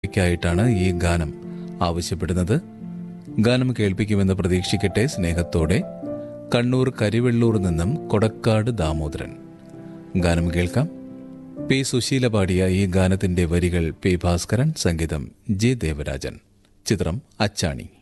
ായിട്ടാണ് ഈ ഗാനം ആവശ്യപ്പെടുന്നത്. ഗാനം കേൾപ്പിക്കുമെന്ന് പ്രതീക്ഷിക്കട്ടെ സ്നേഹത്തോടെ. കണ്ണൂർ കരിവെള്ളൂർ നിന്നും കൊടക്കാട് ദാമോദരൻ. ഗാനം കേൾക്കാം. പി സുശീല പാടിയ ഈ ഗാനത്തിന്റെ വരികൾ പി ഭാസ്കരൻ, സംഗീതം ജി ദേവരാജൻ. ചിത്രം അച്ചാണി.